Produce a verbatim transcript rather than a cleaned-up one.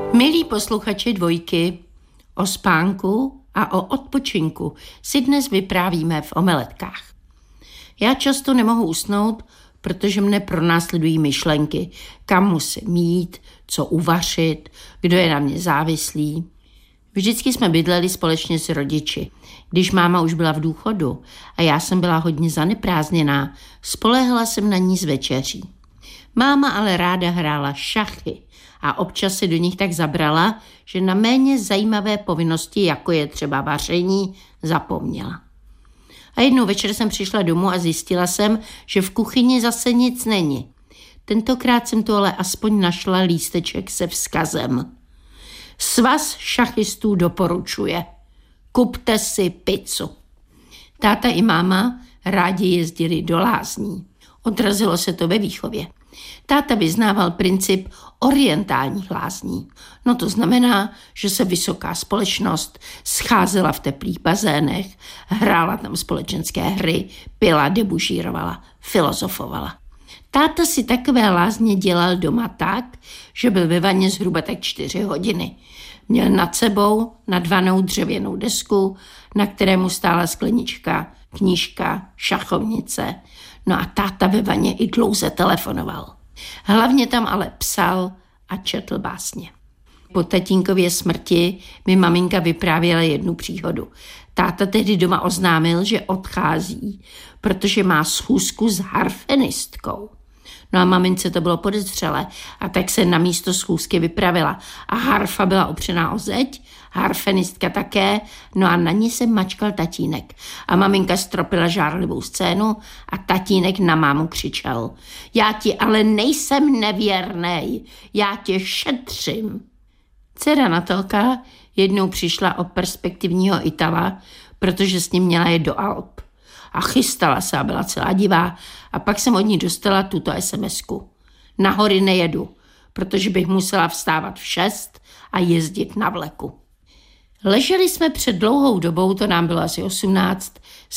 Milí posluchači Dvojky, o spánku a o odpočinku si dnes vyprávíme v Omeletkách. Já často nemohu usnout, protože mne pronásledují myšlenky, kam musím jít, co uvařit, kdo je na mě závislý. Vždycky jsme bydleli společně s rodiči. Když máma už byla v důchodu a já jsem byla hodně zaneprázdněná, spolehla jsem na ní z večeří. Máma ale ráda hrála šachy a občas se do nich tak zabrala, že na méně zajímavé povinnosti, jako je třeba vaření, zapomněla. A jednou večer jsem přišla domů a zjistila jsem, že v kuchyni zase nic není. Tentokrát jsem tu ale aspoň našla lísteček se vzkazem. Svaz šachistů doporučuje. Kupte si pizzu. Táta i máma rádi jezdili do lázní. Odrazilo se to ve výchově. Táta vyznával princip orientálních lázní. No to znamená, že se vysoká společnost scházela v teplých bazénech, hrála tam společenské hry, pila, debužírovala, filozofovala. Táta si takové lázně dělal doma tak, že byl ve vaně zhruba tak čtyři hodiny. Měl nad sebou nadvanou dřevěnou desku, na kterému stála sklenička, knížka, šachovnice. No a táta ve vaně i dlouze telefonoval. Hlavně tam ale psal a četl básně. Po tatínkově smrti mi maminka vyprávěla jednu příhodu. Táta tehdy doma oznámil, že odchází, protože má schůzku s harfenistkou. No a mamince to bylo podezřelé a tak se na místo schůzky vypravila. A harfa byla opřená o zeď, harfenistka také, no a na ní se mačkal tatínek. A maminka stropila žárlivou scénu a tatínek na mámu křičel. Já ti ale nejsem nevěrnej, já tě šetřím. Dcera Natálka jednou přišla od perspektivního Itala, protože s ním měla jet do Alp. A chystala se a byla celá divá. A pak jsem od ní dostala tuto SMSku. Na hory nejedu, protože bych musela vstávat v šest a jezdit na vleku. Leželi jsme před dlouhou dobou, to nám bylo asi osmnáct,